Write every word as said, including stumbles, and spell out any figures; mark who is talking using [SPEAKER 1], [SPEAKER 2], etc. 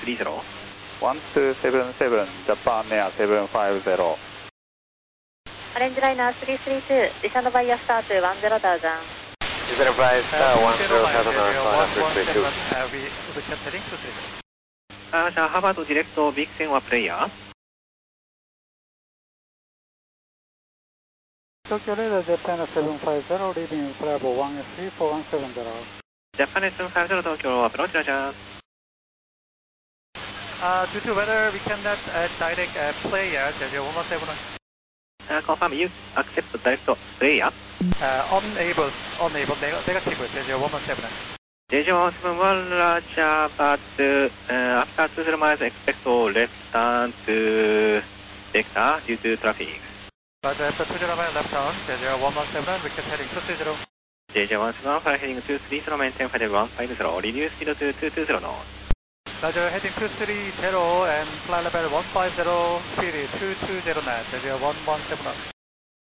[SPEAKER 1] three zero.
[SPEAKER 2] one two seven seven, Japan Air seven five zero.
[SPEAKER 3] オレンジライナーさんさんに、リサンドバイヤースタートいちゼロ thousand.
[SPEAKER 4] Verify star one zero seven one five three two.
[SPEAKER 1] Uh, how about direct big Senwa player?
[SPEAKER 5] Tokyo radar Japan seven five zero, reading Bravo one three four one seven zero.
[SPEAKER 1] Japan seven five zero Tokyo approach, Roger.
[SPEAKER 6] Uh, due to weather, we cannot uh, direct uh, player, Jeju one one seven.
[SPEAKER 1] Uh, confirm you accept direct player?
[SPEAKER 6] Uh, unable, unable, neg negative, Jeju one one seven.
[SPEAKER 1] Jeju one one seven, Roger, but uh, after two zero miles, expect left turn to vector due to traffic.
[SPEAKER 6] But after two zero miles left turn, Jeju one one seven, we can heading two three zero.
[SPEAKER 1] Jeju one one seven, fly heading two three zero, maintain five one five zero, reduce speed to two two zero knots.
[SPEAKER 6] Roger, heading two three zero and fly level one five zero, speed two two zero knots, Jeju one one seven.